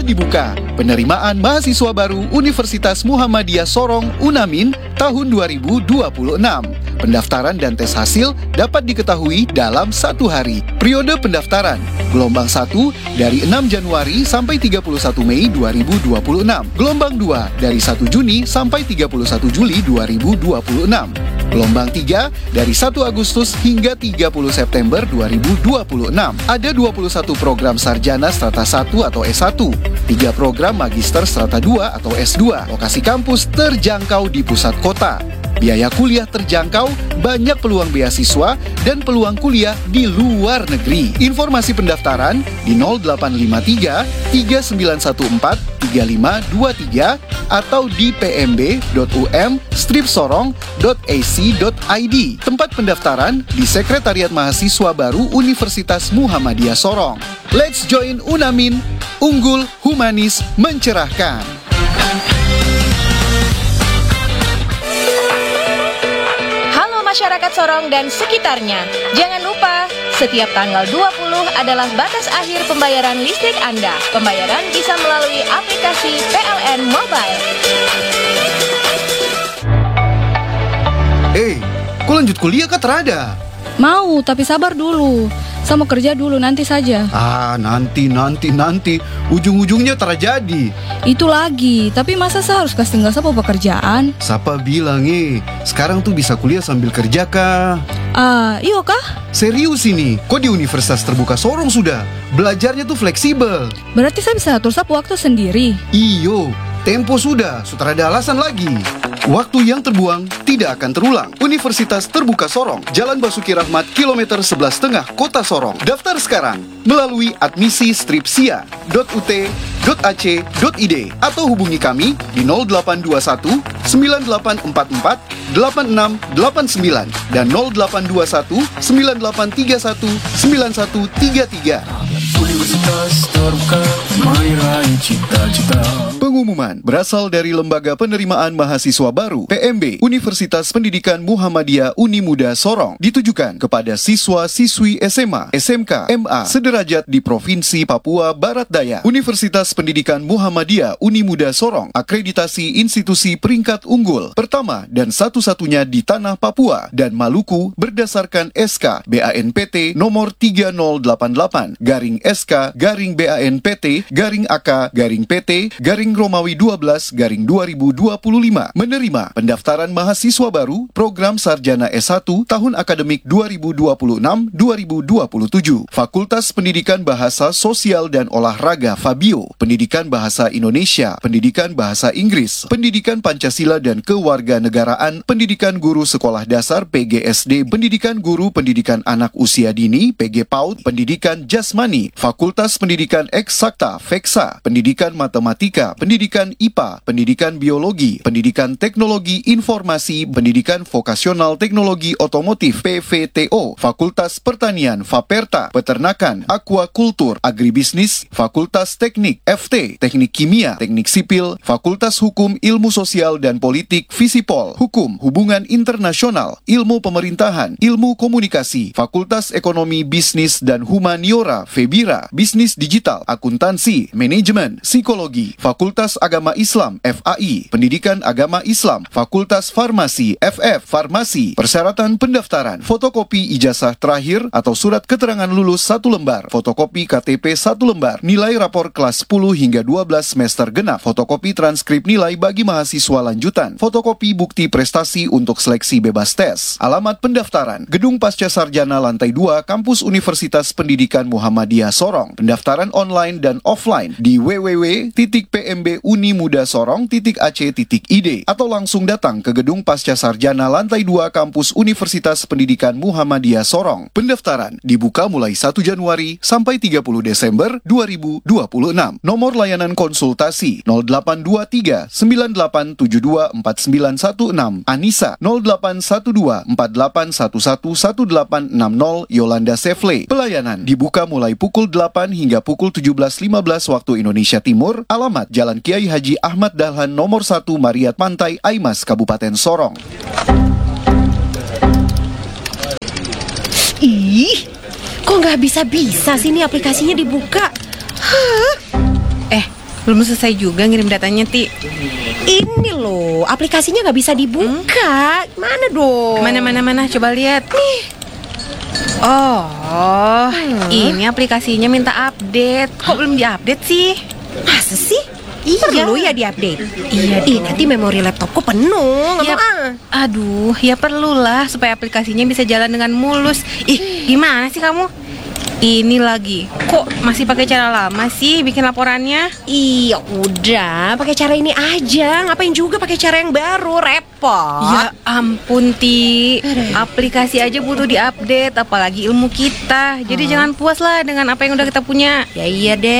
dibuka. Penerimaan mahasiswa baru Universitas Muhammadiyah Sorong UNAMIN tahun 2026. Pendaftaran dan tes hasil dapat diketahui dalam 1 hari. Periode pendaftaran, gelombang 1 dari 6 Januari sampai 31 Mei 2026. Gelombang 2 dari 1 Juni sampai 31 Juli 2026. Gelombang 3 dari 1 Agustus hingga 30 September 2026. Ada 21 program sarjana strata 1 atau S1, 3 program magister strata 2 atau S2. Lokasi kampus terjangkau di pusat kota. Biaya kuliah terjangkau, banyak peluang beasiswa, dan peluang kuliah di luar negeri. Informasi pendaftaran di 0853 3914 3523 atau di pmb.um/sorong.ac.id. Tempat pendaftaran di Sekretariat Mahasiswa Baru Universitas Muhammadiyah Sorong. Let's join UNAMIN, unggul, humanis, mencerahkan. Masyarakat Sorong dan sekitarnya. Jangan lupa, setiap tanggal 20 adalah batas akhir pembayaran listrik Anda. Pembayaran bisa melalui aplikasi PLN Mobile. Kok lanjut kuliah kah terada? Mau, tapi sabar dulu. Saya mau kerja dulu, nanti saja. Nanti. Ujung-ujungnya terjadi. Itu lagi, tapi masa saya harus kasih tinggal sama pekerjaan? Siapa bilang sekarang tuh bisa kuliah sambil kerja kah? Iya kah? Serius ini, kok di Universitas Terbuka Sorong sudah? Belajarnya tuh fleksibel. Berarti saya bisa atur waktu sendiri? Iyo, tempo sudah ada alasan lagi. Waktu yang terbuang tidak akan terulang. Universitas Terbuka Sorong, Jalan Basuki Rahmat, kilometer 11,5 Kota Sorong. Daftar sekarang melalui admisi-sia.ut.ac.id atau hubungi kami di 0821 9844 8689 dan 0821 9831 9133. Universitas Terbuka Meraih Cita-Cita. Pengumuman berasal dari Lembaga Penerimaan Mahasiswa Baru PMB Universitas Pendidikan Muhammadiyah Unimuda Sorong, ditujukan kepada siswa-siswi SMA, SMK, MA sederajat di Provinsi Papua Barat Daya. Universitas Pendidikan Muhammadiyah Unimuda Sorong akreditasi institusi peringkat unggul pertama dan satu-satunya di tanah Papua dan Maluku berdasarkan SK BANPT nomor 3088 garing SK garing BANPT garing AK garing PT garing Romawi 12 garing 2025 menerima pendaftaran mahasiswa baru program sarjana S1 tahun akademik 2026-2027. Fakultas Pendidikan Bahasa Sosial dan Olahraga Fabio, Pendidikan Bahasa Indonesia, Pendidikan Bahasa Inggris, Pendidikan Pancasila dan Kewarganegaraan, Pendidikan Guru Sekolah Dasar PGSD, Pendidikan Guru Pendidikan Anak Usia Dini PG PAUD, Pendidikan Jasmani, Fakultas Pendidikan Eksakta FEKSA, Pendidikan Matematika, Pendidikan IPA, Pendidikan Biologi, Pendidikan Teknologi Informasi, Pendidikan Vokasional Teknologi Otomotif PVTO, Fakultas Pertanian Faperta, Peternakan, Aquakultur, Agribisnis, Fakultas Teknik FT, Teknik Kimia, Teknik Sipil, Fakultas Hukum Ilmu Sosial dan Politik Visipol, Hukum, Hubungan Internasional, Ilmu Pemerintahan, Ilmu Komunikasi, Fakultas Ekonomi Bisnis dan Humaniora Febira, Bisnis Digital, Akuntansi, Manajemen, Psikologi, Fakultas Agama Islam FAI, Pendidikan Agama Islam, Fakultas Farmasi FF, Farmasi. Persyaratan pendaftaran: fotokopi ijazah terakhir atau surat keterangan lulus 1 lembar, fotokopi KTP 1 lembar, nilai rapor kelas 10 hingga 12 semester genap, fotokopi transkrip nilai bagi mahasiswa lanjutan, fotokopi bukti prestasi untuk seleksi bebas tes. Alamat pendaftaran: Gedung Pasca Sarjana lantai 2 Kampus Universitas Pendidikan Muhammadiyah Sorong. Pendaftaran online dan offline di www.pmb.unimudasorong.ac.id atau langsung datang ke Gedung Pasca Sarjana lantai 2 Kampus Universitas Pendidikan Muhammadiyah Sorong. Pendaftaran dibuka mulai 1 Januari sampai 30 Desember 2026. Nomor layanan konsultasi 0823 9872 4916, Anissa 0812 4811 1860, Yolanda Sefle. Pelayanan dibuka mulai pukul 8 hingga pukul 17.15 waktu Indonesia Timur. Alamat Jalan Kiai Haji Ahmad Dahlan nomor 1 Mariat Pantai Aimas, Kabupaten Sorong. Ih, kok nggak bisa-bisa sih ini aplikasinya dibuka? Belum selesai juga ngirim datanya, Ti. Ini loh, aplikasinya nggak bisa dibuka. Mana dong? Mana, coba lihat. Nih. Oh, ini aplikasinya minta update. Kok belum diupdate sih? Masa sih? Iya. Perlu ya diupdate? Iya. Nanti memori laptopku penuh. Nggak Ya, mau. aduh, ya perlulah supaya aplikasinya bisa jalan dengan mulus. Gimana sih kamu? Ini lagi, kok masih pakai cara lama sih bikin laporannya? Iya udah, pakai cara ini aja. Ngapain juga pakai cara yang baru, repot. Ya ampun, Ti. Aplikasi aja butuh diupdate, apalagi ilmu kita. Jadi jangan puas lah dengan apa yang udah kita punya. Ya iya deh.